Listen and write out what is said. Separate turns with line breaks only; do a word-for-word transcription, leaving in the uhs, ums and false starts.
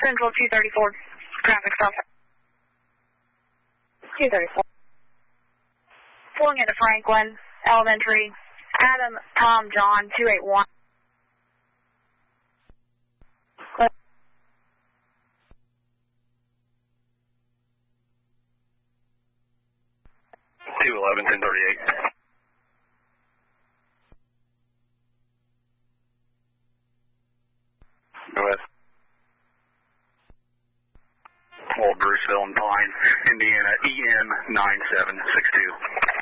Central two thirty-four, traffic stop. two thirty-four. Pulling into Franklin Elementary, Adam, Tom, John, two eight one.
two eleven, ten thirty-eight. Go ahead. Old Bruceville and Pine, Indiana, E N nine seven six two.